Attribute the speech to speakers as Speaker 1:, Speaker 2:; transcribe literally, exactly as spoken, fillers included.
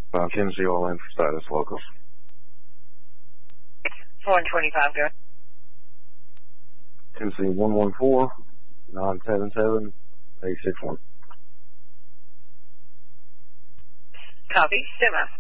Speaker 1: Uh, Tennessee all in for status locals.
Speaker 2: one twenty-five, go.
Speaker 1: Tennessee one one four, nine seven seven, eight six one.
Speaker 2: Copy, stand by.